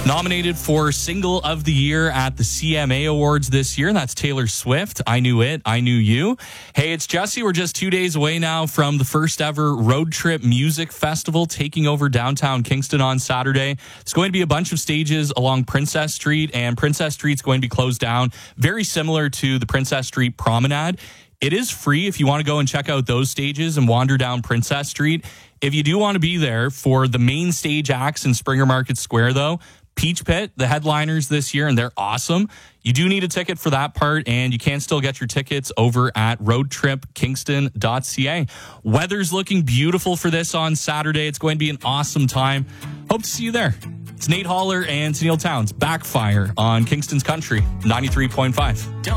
Nominated for Single of the Year at the CMA Awards this year, and that's Taylor Swift. I Knew It, I Knew You. Hey, it's Jesse. We're just 2 days away now from the first ever Road Trip Music Festival taking over downtown Kingston on Saturday. It's going to be a bunch of stages along Princess Street, and Princess Street's going to be closed down, very similar to the Princess Street Promenade. It is free if you want to go and check out those stages and wander down Princess Street. If you do want to be there for the main stage acts in Springer Market Square, though, Peach Pit, the headliners this year, and they're awesome. You do need a ticket for that part, and you can still get your tickets over at roadtripkingston.ca. Weather's looking beautiful for this on Saturday. It's going to be an awesome time. Hope to see you there. It's Nate Haller and Tennille Towns. Backfire on Kingston's Country 93.5.